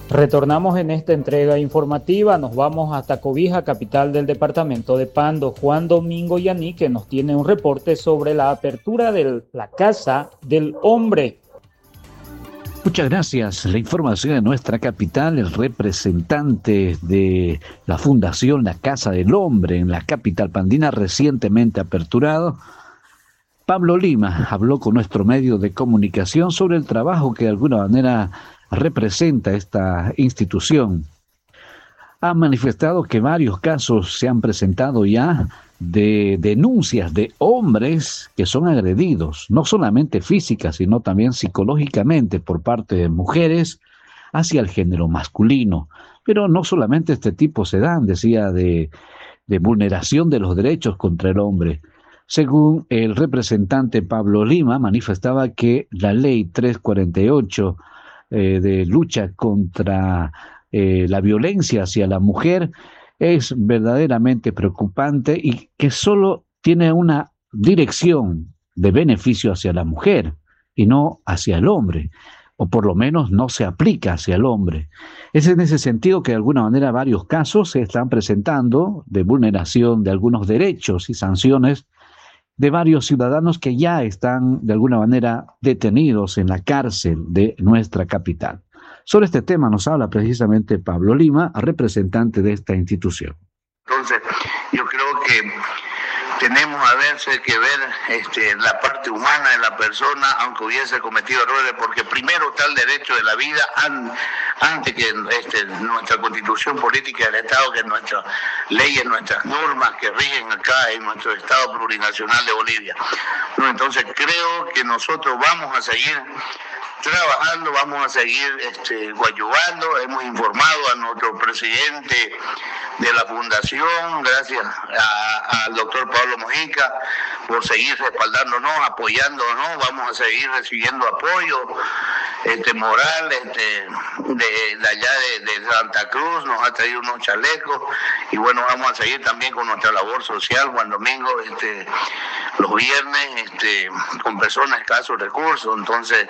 Retornamos en esta entrega informativa, nos vamos hasta Cobija, capital del departamento de Pando. Juan Domingo Yanique nos tiene un reporte sobre la apertura de la Casa del Hombre. Muchas gracias. La información de nuestra capital, el representante de la Fundación La Casa del Hombre en la capital pandina, recientemente aperturado, Pablo Lima, habló con nuestro medio de comunicación sobre el trabajo que de alguna manera representa esta institución. Ha manifestado que varios casos se han presentado ya de denuncias de hombres que son agredidos, no solamente físicas, sino también psicológicamente por parte de mujeres hacia el género masculino. Pero no solamente este tipo se dan, decía, de vulneración de los derechos contra el hombre. Según el representante Pablo Lima, manifestaba que la ley 348 de lucha contra la violencia hacia la mujer es verdaderamente preocupante y que solo tiene una dirección de beneficio hacia la mujer y no hacia el hombre, o por lo menos no se aplica hacia el hombre. Es en ese sentido que de alguna manera varios casos se están presentando de vulneración de algunos derechos y sanciones de varios ciudadanos que ya están de alguna manera detenidos en la cárcel de nuestra capital. Sobre este tema nos habla precisamente Pablo Lima, representante de esta institución. Entonces, yo creo que tenemos a veces que ver la parte humana de la persona, aunque hubiese cometido errores, porque primero está el derecho de la vida antes que nuestra constitución política del Estado, que nuestras leyes, nuestras normas que rigen acá en nuestro Estado plurinacional de Bolivia. No, entonces creo que nosotros vamos a seguir trabajando, vamos a seguir coadyuvando. Hemos informado a nuestro presidente de la fundación, gracias al doctor Pablo Mojica, por seguir respaldándonos, apoyándonos. Vamos a seguir recibiendo apoyo moral de allá de Santa Cruz, nos ha traído unos chalecos, y bueno, vamos a seguir también con nuestra labor social Juan Domingo, los viernes con personas de escasos recursos. Entonces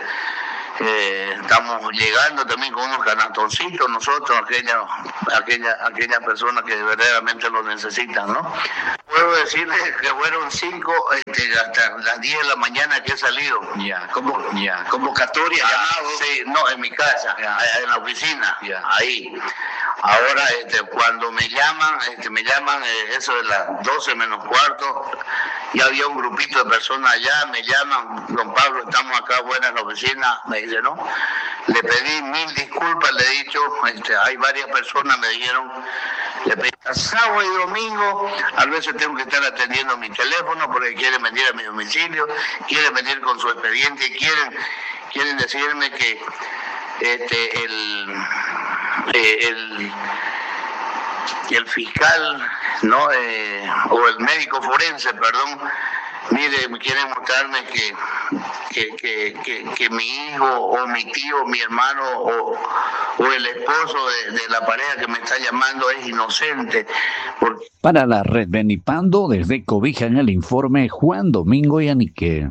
estamos llegando también con unos canastoncitos nosotros, aquellas personas que verdaderamente lo necesitan, ¿no? Puedo decirles que fueron 5 hasta las 10 de la mañana que he salido. Convocatoria, llamado. Sí, no, en mi casa, en la oficina, ahí. Ahora, cuando me llaman eso de las 12 menos cuarto, ya había un grupito de personas allá, me llaman, don Pablo, estamos acá buena en la oficina, me dice, ¿no? Le pedí 1000 disculpas, le he dicho, hay varias personas, me dijeron, le pedí sábado y domingo, a veces tengo que estar atendiendo mi teléfono porque quieren venir a mi domicilio, quieren venir con su expediente, quieren decirme que el fiscal, ¿no? O el médico forense, perdón, mire, quieren mostrarme que mi hijo o mi tío, mi hermano o el esposo de la pareja que me está llamando es inocente. Para la red Benipando, desde Cobija en el informe, Juan Domingo Yanique.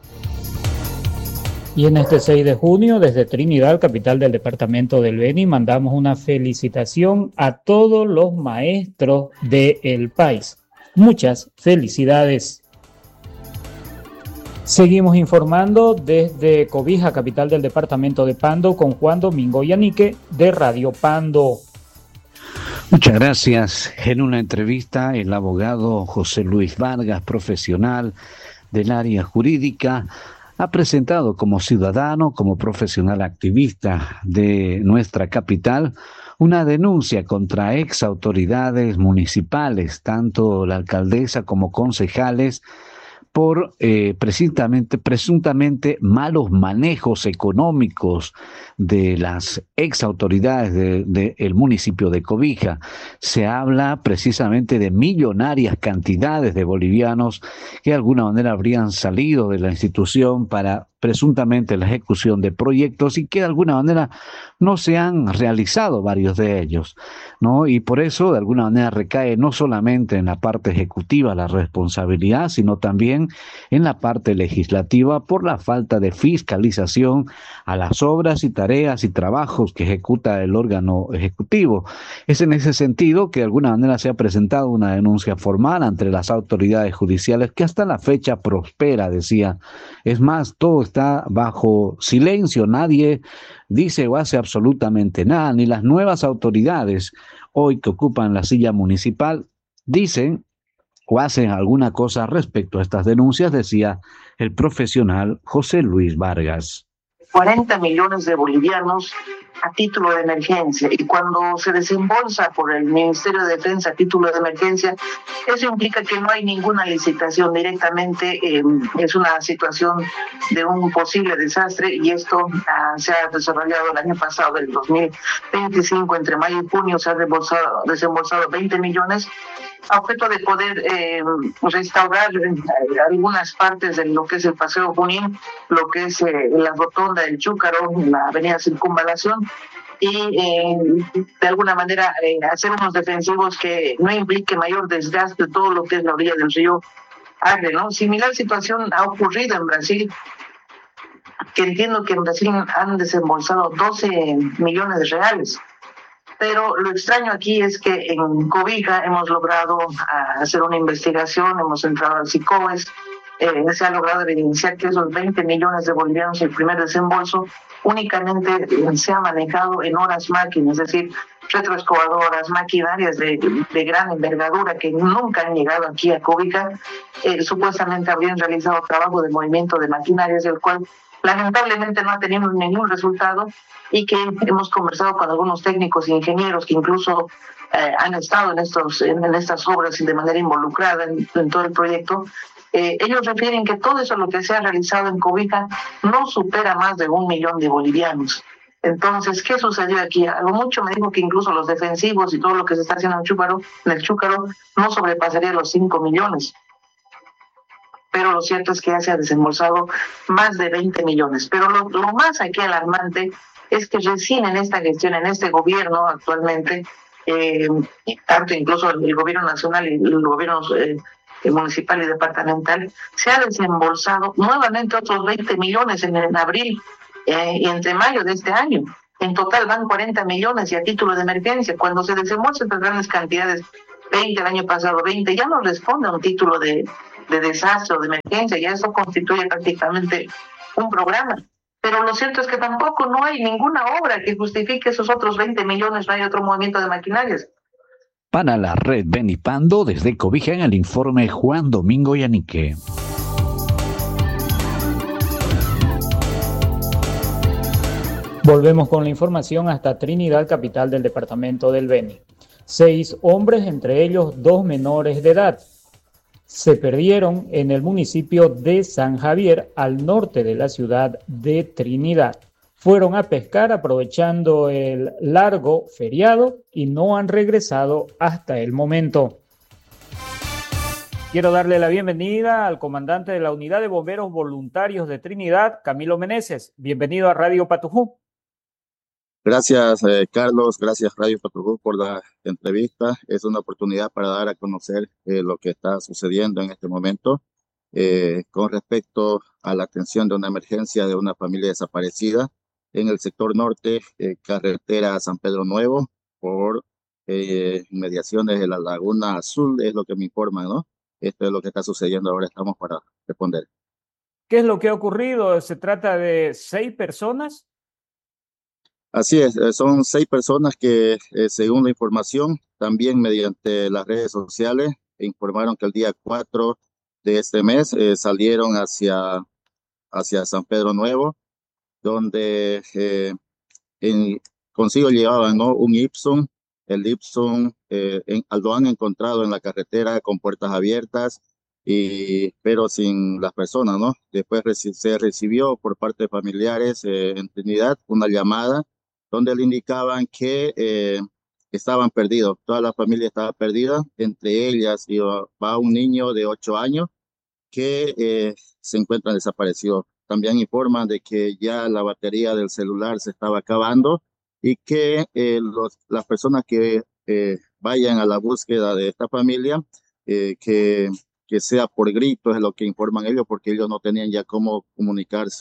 Y en este 6 de junio, desde Trinidad, capital del departamento del Beni, mandamos una felicitación a todos los maestros del país. Muchas felicidades. Seguimos informando desde Cobija, capital del departamento de Pando, con Juan Domingo Yanique de Radio Pando. Muchas gracias. En una entrevista, el abogado José Luis Vargas, profesional del área jurídica, ha presentado como ciudadano, como profesional activista de nuestra capital, una denuncia contra ex autoridades municipales, tanto la alcaldesa como concejales, por presuntamente malos manejos económicos de las ex autoridades del municipio de Cobija. Se habla precisamente de millonarias cantidades de bolivianos que de alguna manera habrían salido de la institución para presuntamente la ejecución de proyectos y que de alguna manera no se han realizado varios de ellos, ¿no? Y por eso de alguna manera recae no solamente en la parte ejecutiva la responsabilidad, sino también en la parte legislativa por la falta de fiscalización a las obras y tareas y trabajos que ejecuta el órgano ejecutivo. Es en ese sentido que de alguna manera se ha presentado una denuncia formal ante las autoridades judiciales que hasta la fecha prospera, decía. Es más, todo está bajo silencio, nadie dice o hace absolutamente nada, ni las nuevas autoridades hoy que ocupan la silla municipal dicen o hacen alguna cosa respecto a estas denuncias, decía el profesional José Luis Vargas. 40 millones de bolivianos a título de emergencia, y cuando se desembolsa por el Ministerio de Defensa a título de emergencia, eso implica que no hay ninguna licitación directamente, es una situación de un posible desastre, y esto se ha desarrollado el año pasado, del 2025, entre mayo y junio se ha desembolsado 20 millones a objeto de poder restaurar algunas partes de lo que es el Paseo Junín, lo que es la rotonda del Chúcaro, la avenida Circunvalación, y de alguna manera hacer unos defensivos que no implique mayor desgaste de todo lo que es la orilla del río Agre, ¿no? Similar situación ha ocurrido en Brasil, que entiendo que en Brasil han desembolsado 12 millones de reales. Pero lo extraño aquí es que en Cobija hemos logrado hacer una investigación, hemos entrado al SICOES, se ha logrado evidenciar que esos 20 millones de bolivianos, el primer desembolso, únicamente se ha manejado en horas máquinas, es decir, retroexcavadoras, maquinarias de gran envergadura que nunca han llegado aquí a Cobija. Supuestamente habrían realizado trabajo de movimiento de maquinarias, el cual lamentablemente no ha tenido ningún resultado, y que hemos conversado con algunos técnicos e ingenieros que incluso han estado en estas obras y de manera involucrada en todo el proyecto. Ellos refieren que todo eso, lo que se ha realizado en Cobija, no supera más de 1 millón de bolivianos. Entonces, ¿qué sucedió aquí? A lo mucho me dijo que incluso los defensivos y todo lo que se está haciendo en el Chúcaro no sobrepasaría los 5 millones. Pero lo cierto es que ya se ha desembolsado más de 20 millones. Pero lo más aquí alarmante es que recién en esta gestión, en este gobierno actualmente, tanto incluso el gobierno nacional y el gobierno municipal y departamental, se ha desembolsado nuevamente otros 20 millones en abril y entre mayo de este año. En total van 40 millones y a título de emergencia. Cuando se desembolsan estas grandes cantidades, 20 el año pasado, 20, ya no responde a un título de desastre o de emergencia, ya eso constituye prácticamente un programa. Pero lo cierto es que tampoco no hay ninguna obra que justifique esos otros 20 millones, no hay otro movimiento de maquinarias. Para la red Benipando, desde Cobija en el informe Juan Domingo Yanique. Volvemos con la información hasta Trinidad, capital del departamento del Beni. 6 hombres, entre ellos 2 menores de edad, se perdieron en el municipio de San Javier, al norte de la ciudad de Trinidad. Fueron a pescar aprovechando el largo feriado y no han regresado hasta el momento. Quiero darle la bienvenida al comandante de la Unidad de Bomberos Voluntarios de Trinidad, Camilo Meneses. Bienvenido a Radio Patujú. Gracias, Carlos. Gracias, Radio Patujú, por la entrevista. Es una oportunidad para dar a conocer lo que está sucediendo en este momento con respecto a la atención de una emergencia de una familia desaparecida en el sector norte, carretera San Pedro Nuevo, por inmediaciones de la Laguna Azul, es lo que me informan, ¿no? Esto es lo que está sucediendo ahora, estamos para responder. ¿Qué es lo que ha ocurrido? ¿Se trata de 6 personas? Así es, son 6 personas que, según la información, también mediante las redes sociales, informaron que el día 4 de este mes salieron hacia San Pedro Nuevo, donde consigo llevaban, ¿no?, un Ipson. El Ipson lo han encontrado en la carretera con puertas abiertas, pero sin las personas, ¿no? Después se recibió por parte de familiares en Trinidad una llamada donde le indicaban que estaban perdidos. Toda la familia estaba perdida, entre ellas va un niño de 8 años que se encuentra desaparecido. también informan de que ya la batería del celular se estaba acabando y que las personas que vayan a la búsqueda de esta familia, que sea por gritos, es lo que informan ellos, porque ellos no tenían ya cómo comunicarse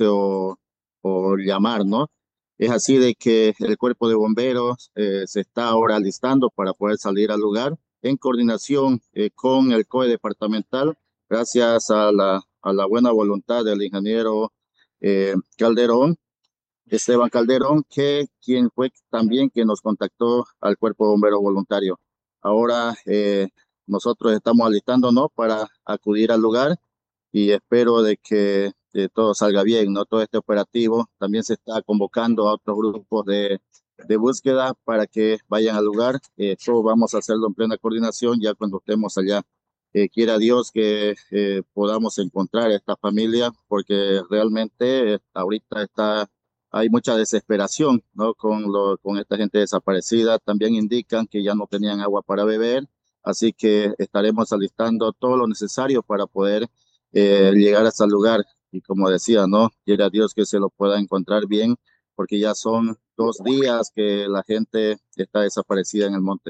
o llamar, ¿no? Es así de que el cuerpo de bomberos se está ahora alistando para poder salir al lugar en coordinación con el COE departamental, gracias a la buena voluntad del ingeniero Calderón, Esteban Calderón, quien fue también quien nos contactó al cuerpo de bomberos voluntario. Ahora nosotros estamos alistándonos para acudir al lugar y espero de que todo salga bien, ¿no? Todo este operativo también se está convocando a otros grupos de búsqueda para que vayan al lugar. Todo vamos a hacerlo en plena coordinación ya cuando estemos allá. Quiera Dios que podamos encontrar a esta familia, porque realmente ahorita hay mucha desesperación, ¿no? Con esta gente desaparecida. También indican que ya no tenían agua para beber, así que estaremos alistando todo lo necesario para poder llegar hasta el lugar. Y como decía, ¿no? Quiera Dios que se lo pueda encontrar bien, porque ya son 2 días que la gente está desaparecida en el monte.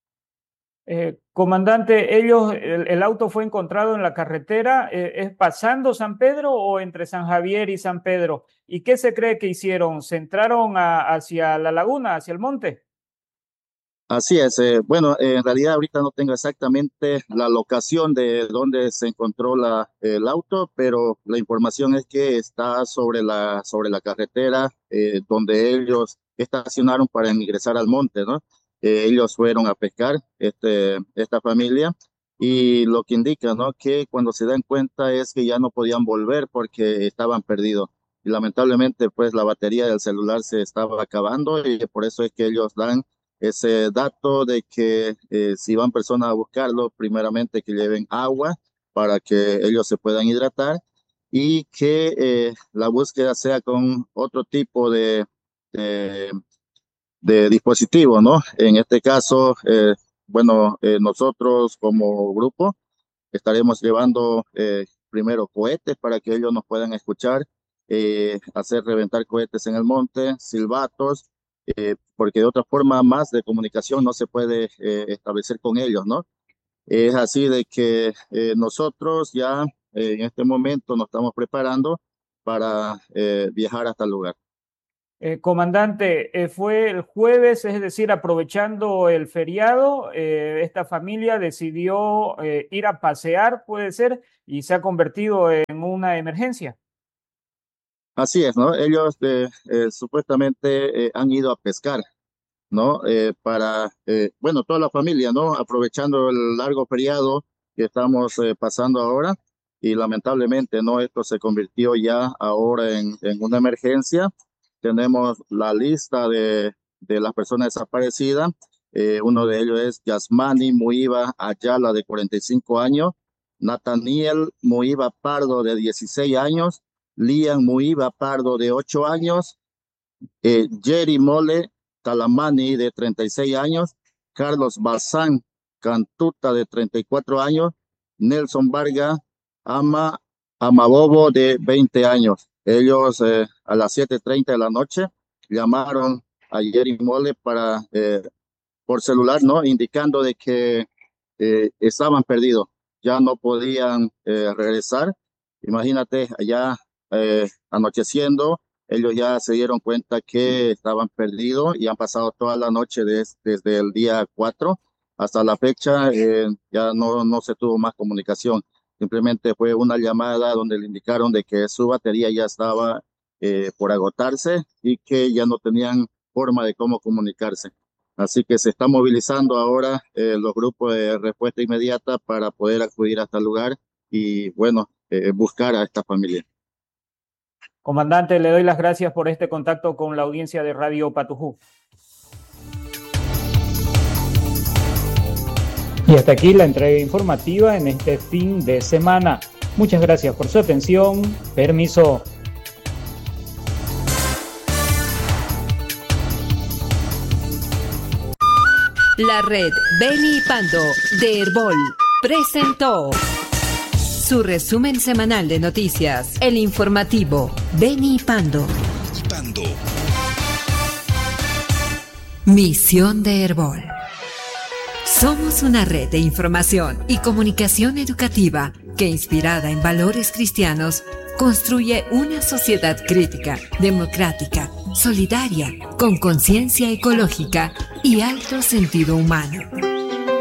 Comandante, el auto fue encontrado en la carretera, ¿es pasando San Pedro o entre San Javier y San Pedro? ¿Y qué se cree que hicieron? ¿Se entraron hacia la laguna, hacia el monte? Así es. Bueno, en realidad ahorita no tengo exactamente la locación de dónde se encontró el auto, pero la información es que está sobre la carretera donde ellos estacionaron para ingresar al monte, ¿no? Ellos fueron a pescar, esta familia, y lo que indica, ¿no? Que cuando se dan cuenta es que ya no podían volver porque estaban perdidos. Y lamentablemente, pues la batería del celular se estaba acabando y por eso es que ellos dan ese dato de que si van personas a buscarlo, primeramente que lleven agua para que ellos se puedan hidratar y que la búsqueda sea con otro tipo de dispositivo, ¿no? En este caso, nosotros como grupo estaremos llevando primero cohetes para que ellos nos puedan escuchar, hacer reventar cohetes en el monte, silbatos, porque de otra forma más de comunicación no se puede establecer con ellos, ¿no? Es así de que nosotros ya en este momento nos estamos preparando para viajar hasta el lugar. Comandante, fue el jueves, es decir, aprovechando el feriado, esta familia decidió ir a pasear, puede ser, y se ha convertido en una emergencia. Así es, ¿no? Ellos supuestamente han ido a pescar, ¿no? Toda la familia, ¿no? Aprovechando el largo feriado que estamos pasando ahora y lamentablemente, ¿no? Esto se convirtió ya ahora en una emergencia. Tenemos la lista de las personas desaparecidas. Uno de ellos es Yasmani Muiva Ayala, de 45 años, Nathaniel Muiva Pardo, de 16 años, Lian Muiva Pardo, de 8 años, Jerry Mole Talamani, de 36 años, Carlos Bazán Cantuta, de 34 años, Nelson Vargas Amabobo, de 20 años. Ellos a las 7:30 de la noche llamaron a Jerry Mole por celular, ¿no? Indicando de que estaban perdidos, ya no podían regresar. Imagínate, allá anocheciendo, ellos ya se dieron cuenta que estaban perdidos y han pasado toda la noche desde el día 4 hasta la fecha. Ya no se tuvo más comunicación. Simplemente fue una llamada donde le indicaron de que su batería ya estaba por agotarse y que ya no tenían forma de cómo comunicarse. Así que se está movilizando ahora los grupos de respuesta inmediata para poder acudir hasta el lugar y, buscar a esta familia. Comandante, le doy las gracias por este contacto con la audiencia de Radio Patujú. Y hasta aquí la entrega informativa en este fin de semana. Muchas gracias por su atención. Permiso. La red Beni y Pando de Herbol presentó su resumen semanal de noticias, el informativo Beni y Pando. Misión de Herbol. Somos una red de información y comunicación educativa que, inspirada en valores cristianos, construye una sociedad crítica, democrática, solidaria, con conciencia ecológica y alto sentido humano.